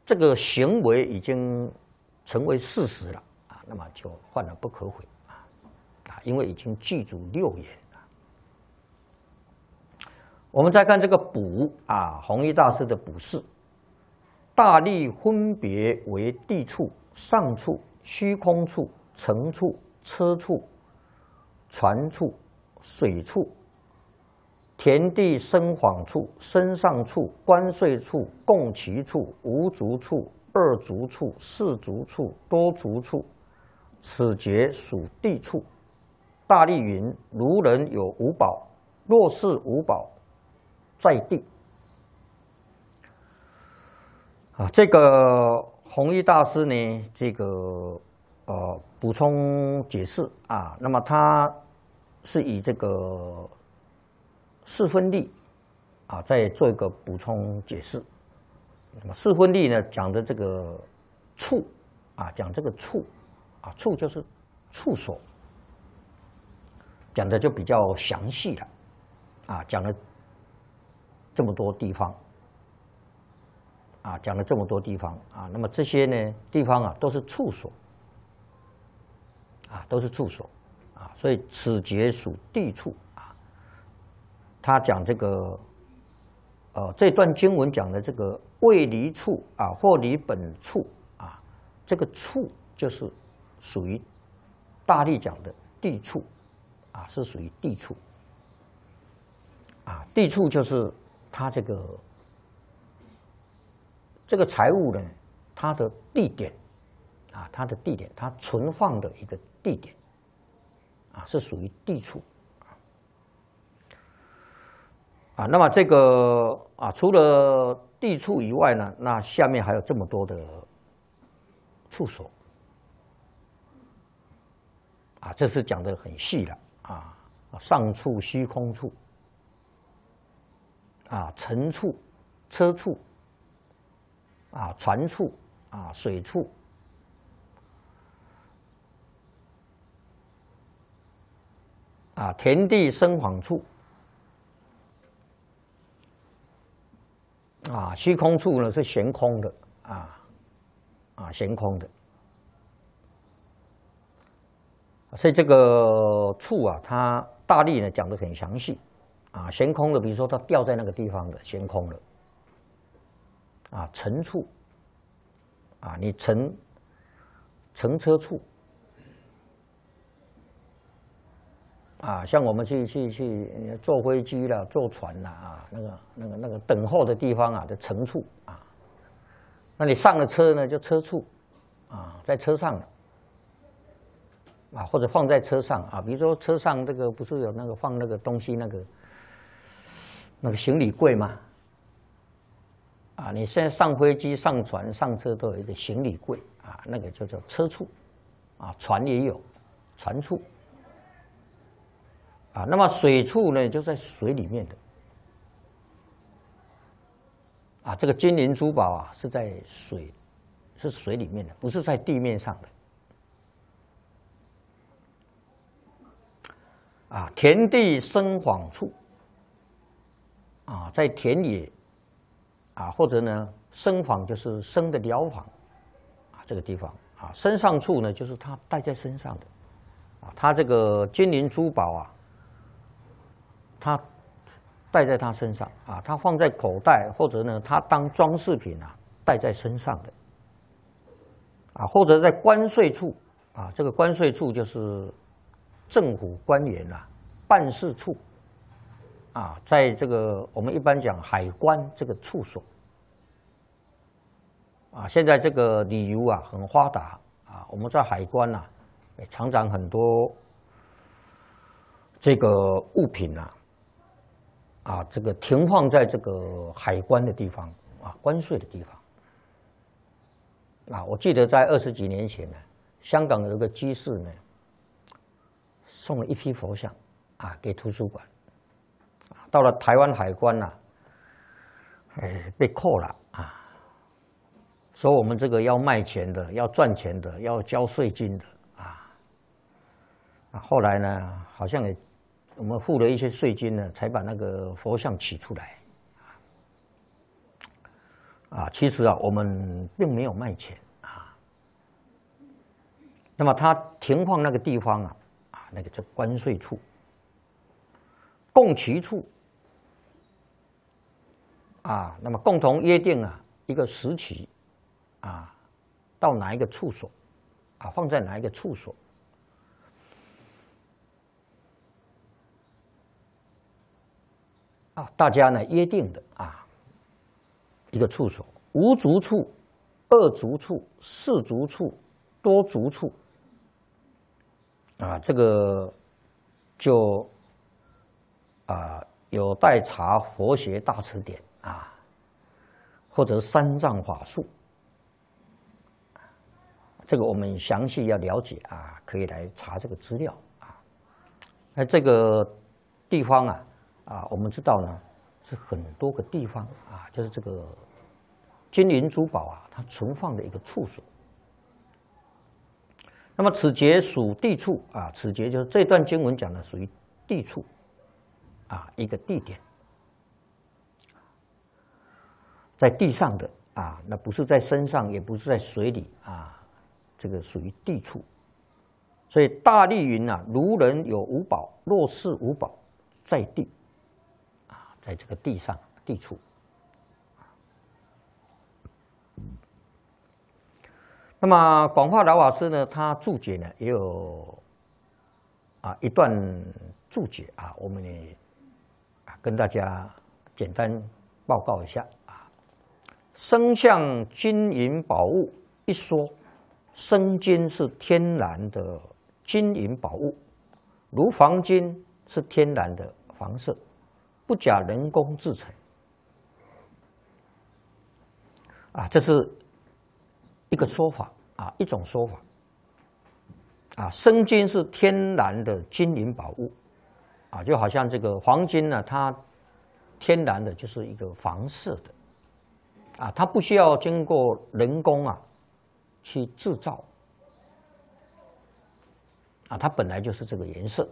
这个行为已经成为事实了啊，那么就犯了不可悔因为已经具足六眼了。我们再看这个卜弘一大师的卜筮，大力分别为地处、上处、虚空处、层处、车处、船处、水处、田地生晃处、身上处、关税处、共其处、无足处、二足处、四足处、多足处，此节属地处。大力云：如人有五宝，若是五宝在地。这个弘一大师呢，这个补充解释那么他是以这个四分力再做一个补充解释。那么四分力呢，讲的这个处讲这个处处就是处所，讲的就比较详细了讲了这么多地方讲了这么多地方那么这些呢地方都是处所都是处所所以此节属地处他讲这个这段经文讲的这个未离处或离本处这个处就是属于大力讲的地处是属于地处地处就是它这个财物呢，它的地点它的地点，它存放的一个地点是属于地处那么这个除了地处以外呢，那下面还有这么多的处所这是讲得很细了上处、虚空处层处、车处船处水处田地生晃处虚空处呢是悬空的悬空的，所以这个处它大力呢讲得很详细悬空的，比如说它掉在那个地方的悬空的乘处你乘车处像我们去坐飞机啦、坐船啦那个等候的地方的乘处那你上了车呢就车处在车上了或者放在车上比如说车上这个不是有那个放那个东西那个行李柜吗？你现在上飞机、上船、上车都有一个行李柜那个就叫车处船也有船处那么水处呢就在水里面的这个金银珠宝是在水里面的，不是在地面上的田地生晃处在田野或者呢生坊就是生的疗坊这个地方身上处呢就是它带在身上的它这个金银珠宝它带在它身上它放在口袋或者呢它当装饰品带在身上的或者在关税处这个关税处就是政府官员办事处在这个我们一般讲海关这个处所现在这个旅游很发达我们在海关常常很多这个物品这个停放在这个海关的地方关税的地方我记得在20几年前香港有一个居士呢送了一批佛像给图书馆到了台湾海关被扣了说我们这个要卖钱的，要赚钱的，要交税金的后来呢，好像我们付了一些税金呢，才把那个佛像取出来其实我们并没有卖钱啊。那么他停放那个地方那个叫关税处、共齐处那么共同约定一个时期到哪一个处所放在哪一个处所大家呢约定的一个处所，无足处、二足处、四足处、多足处这个就有待查佛学大辞典或者三藏法术，这个我们详细要了解可以来查这个资料那这个地方我们知道呢是很多个地方就是这个金银珠宝它存放的一个处所。那么此节属地处此节就是这段经文讲的属于地处一个地点，在地上的那不是在身上，也不是在水里这个属于地处。所以大利云如人有五宝，若是五宝在地在这个地上地处。那么广化老法师呢，他注解呢也有一段注解我们也跟大家简单报告一下生相金银宝物一说，生金是天然的金银宝物，如黄金是天然的黄色，不假人工制成这是一个说法一种说法生金是天然的金银宝物就好像这个黄金呢，它天然的就是一个黄色的它不需要经过人工去制造它本来就是这个颜色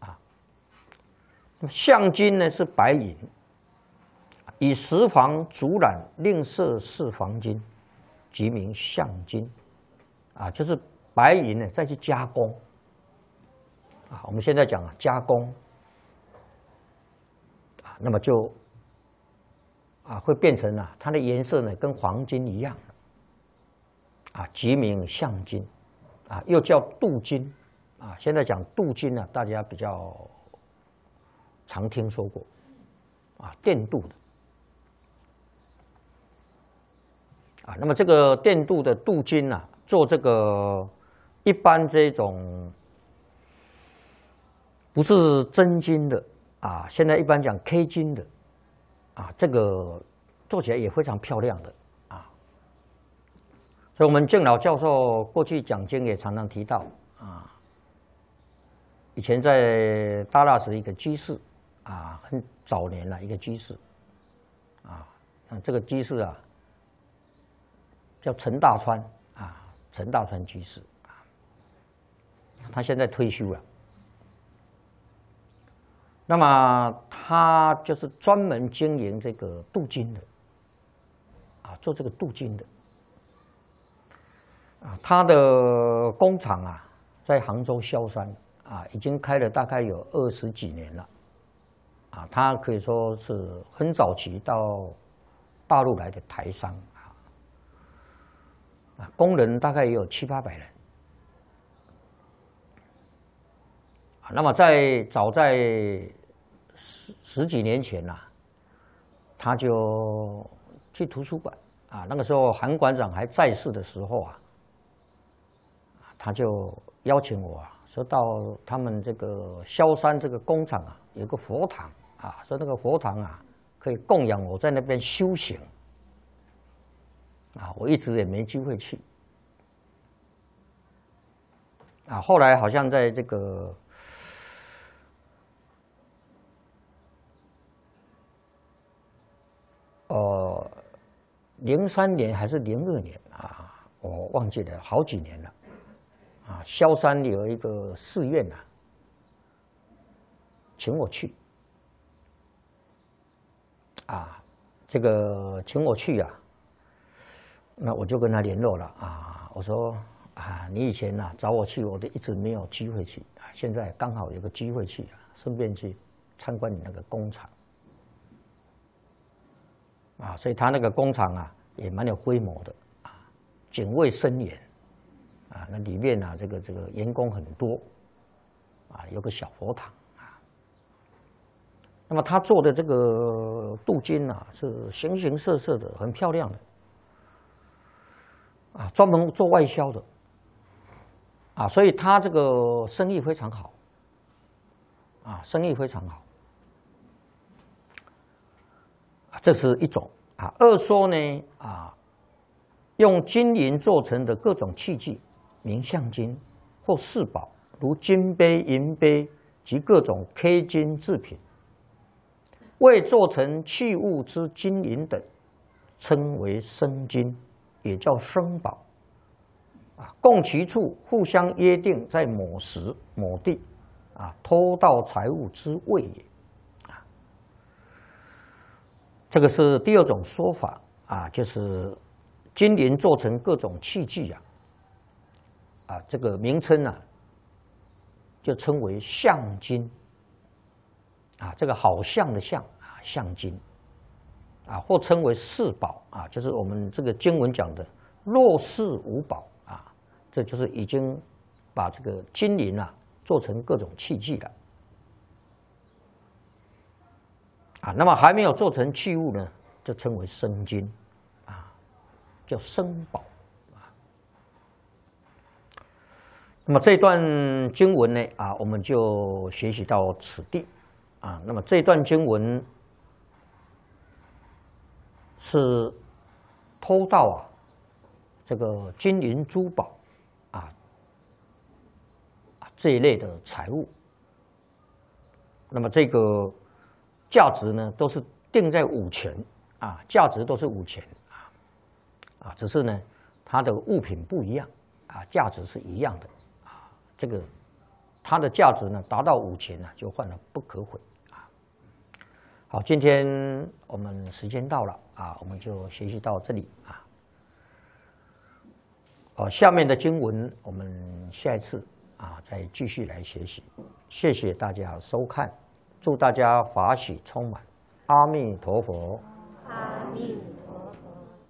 相金呢是白银，以石黄煮染，另色是黄金，即名相金就是白银呢再去加工我们现在讲加工那么就会变成它的颜色呢跟黄金一样即名相金又叫镀金现在讲镀金大家比较常听说过电镀的那么这个电镀的镀金做这个一般这种不是真金的现在一般讲 K 金的这个做起来也非常漂亮的所以我们敬老教授过去讲经也常常提到以前在大腊时一个居士很早年了一个居士这个居士叫陈大川陈大川居士他现在退休了。那么他就是专门经营这个镀金的做这个镀金的他的工厂在杭州萧山已经开了大概有20几年了他可以说是很早期到大陆来的台商工人大概也有700-800人那么早在十几年前他就去图书馆那个时候韩馆长还在世的时候他就邀请我说到他们这个萧山这个工厂有个佛堂说那个佛堂可以供养我在那边修行我一直也没机会去后来好像在这个03年还是02年我忘记了，好几年了萧山有一个寺院请我去这个请我去那我就跟他联络了啊，我说啊，你以前找我去，我都一直没有机会去啊，现在刚好有个机会去啊，顺便去参观你那个工厂啊，所以他那个工厂也蛮有规模的啊，警卫森严啊，那里面这个员工很多啊，有个小佛堂啊。那么他做的这个镀金是形形色色的，很漂亮的啊，专门做外销的啊，所以他这个生意非常好啊，生意非常好啊，这是一种啊。二说呢用金银做成的各种器具，名相金或饰宝，如金杯、银杯及各种 K 金制品，未做成器物之金银等，称为生金，也叫生宝。共其处，互相约定，在某时某地偷盗财物之谓也。这个是第二种说法就是金银做成各种器具这个名称就称为相金这个好像的像相金或称为饰宝就是我们这个经文讲的若饰五宝这就是已经把这个金银做成各种器具了那么还没有做成器物呢，就称为生金叫生宝那么这段经文呢我们就学习到此地那么这段经文是偷盗这个金银珠宝这一类的财物，那么这个价值呢都是定在5钱价值都是5钱只是呢它的物品不一样价值是一样的这个它的价值呢达到5钱就换了不可毁好，今天我们时间到了我们就学习到这里下面的经文我们下一次再继续来学习。谢谢大家收看，祝大家法喜充满，阿弥陀佛。 阿弥。